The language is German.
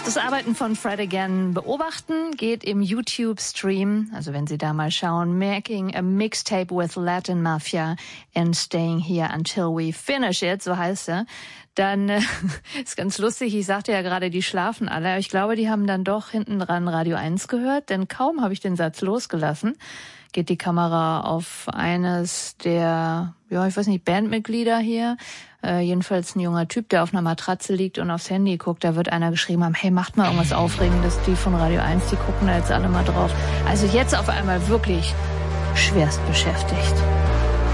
Das Arbeiten von Fred Again beobachten geht im YouTube-Stream, also wenn Sie da mal schauen, Making a Mixtape with Latin Mafia and Staying Here Until We Finish It, so heißt er. Dann ist ganz lustig, ich sagte ja gerade, die schlafen alle, aber ich glaube, die haben dann doch hinten dran Radio 1 gehört, denn kaum habe ich den Satz losgelassen, geht die Kamera auf eines der, ich weiß nicht, Bandmitglieder hier, jedenfalls ein junger Typ, der auf einer Matratze liegt und aufs Handy guckt. Da wird einer geschrieben haben, hey, macht mal irgendwas Aufregendes, die von Radio 1, die gucken da jetzt alle mal drauf. Also jetzt auf einmal wirklich schwerst beschäftigt.